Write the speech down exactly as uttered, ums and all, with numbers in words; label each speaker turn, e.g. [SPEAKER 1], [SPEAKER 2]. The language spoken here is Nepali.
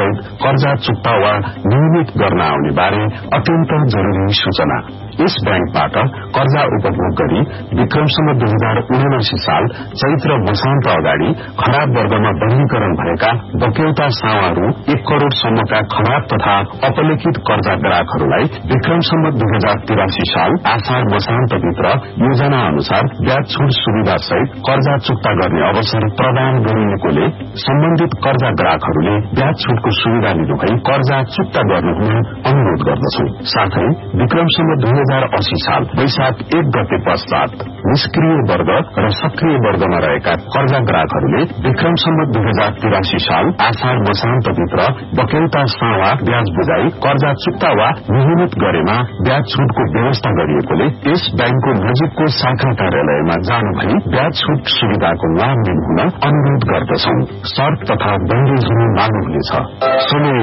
[SPEAKER 1] सहित कर्जा चुक्ता वा नियमित गर्न आउने बारे अत्यन्त जरूरी सूचना। यस बैंकबाट कर्जा उपभोग गरी विक्रमसम्म दुई हजार उनासी साल चैत्र वसन्त अगाडि खराब वर्गमा वर्गीकरण भएका बक्यौता सावाहरू एक करोड़ सम्मका खराब तथा अपलेखित कर्जा ग्राहकहरूलाई विक्रमसम्म दुई हजार तिरासी साल आषाढ़ वसन्तभित्र योजना अनुसार ब्याज छूट सुविधा सहित कर्जा चुक्ता गर्ने अवसर प्रदान गरिएकोले सम्बन्धित कर्जा ग्राहकहरूले ब्याज छूटको सुविधा लिनुभई कर्जा चुक्ता गर्नुहुन अनुरोध गर्दछौ। साथै विक्रमसम्म दुई हजार अस्सी साल वैशाख एक गते पश्चात निष्क्रिय वर्ग र सक्रिय वर्गमा रहेका कर्जा ग्राहकहरूले विक्रमसम्म दुई हजार तिरासी साल आषाढ़ वसन्तभित्र बक्यौता सावा ब्याज बुझाई कर्जा चुक्ता वा नियमित गरेमा ब्याज छूटको व्यवस्था गरिएकोले यस बैंकको नजिकको शाखा कार्यालयमा जानु भई ब्याज छूट सुविधाको लाभ लिनुहुन अनुरोध गर्दछौ। शर्त तथा बन्देजहरू लागू हुनेछ। समय